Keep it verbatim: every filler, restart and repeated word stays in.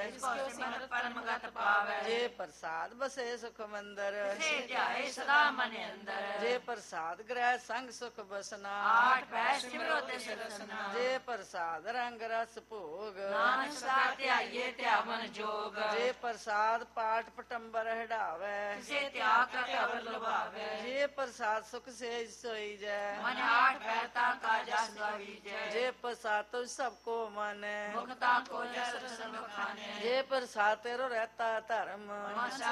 ਜਿਸਕੋ ਸਿਮਰਤ ਪਰਮਗਤ ਪਾਵੈ ਜੇ ਪ੍ਰਸਾਦ ਬਸੇ ਸੁਖ ਮੰਦਰ ਸੇ ਧਿਆਏ ਸਦਾ ਮਨ ਅੰਦਰ ਜੇ ਪ੍ਰਸਾਦ ਗ੍ਰਹਿ ਸੰਗ ਸੁਖ ਬਸਨਾ ਆਠ ਪੈ ਸਿਮਰੋ ਤੇ ਸਰਸਨਾ ਜੇ ਪ੍ਰਸਾਦ ਰੰਗ ਰਸ ਭੋਗ ਨਾਨਕ ਸਦਾ ਧਿਆਈਏ ਧਿਆਵਨ ਜੋਗ ਜੇ ਪ੍ਰਸਾਦ ਪਾਠ ਪਟੰਬਰ ਹੜਾਵੇ ਸੇ ਧਿਆ ਕਾ ਕਵਰ ਲਵਾਵੇ ਜੇ ਪ੍ਰਸਾਦ ਸੁਖ ਸੇਜ ਸੋਈ ਜੈ ਮਨ ਆਠ ਪੈਤਾ ਕਾ ਜਸ ਗਾਵੀਜੈ ਜੇ ਪ੍ਰਸਾਦ ਤੁਝ ਸਭ ਕੋ ਮਾਨੈ ਮੁਕਤਾ ਕੋ ਜਸ ਸੰਗ ਖਾਨੇ ਜੇ ਪ੍ਰਸਾਦ ਤੇਰੋ ਰਹਤਾ ਧਰਮ ਮਨ